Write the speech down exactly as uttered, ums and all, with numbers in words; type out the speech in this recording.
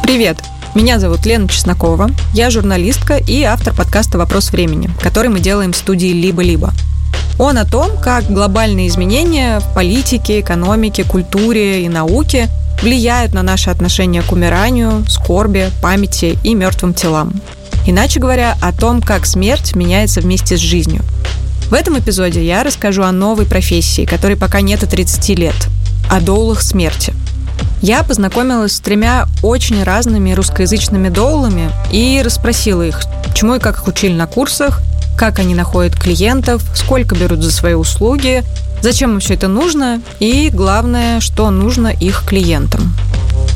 Привет! Меня зовут Лена Чеснокова, я журналистка и автор подкаста «Вопрос времени», который мы делаем в студии «Либо-либо». Он о том, как глобальные изменения в политике, экономике, культуре и науке влияют на наше отношение к умиранию, скорби, памяти и мертвым телам. Иначе говоря, о том, как смерть меняется вместе с жизнью. В этом эпизоде я расскажу о новой профессии, которой пока нет и тридцати лет – о доулах смерти. Я познакомилась с тремя очень разными русскоязычными доулами и расспросила их, чему и как их учили на курсах, как они находят клиентов, сколько берут за свои услуги, зачем им все это нужно и, главное, что нужно их клиентам.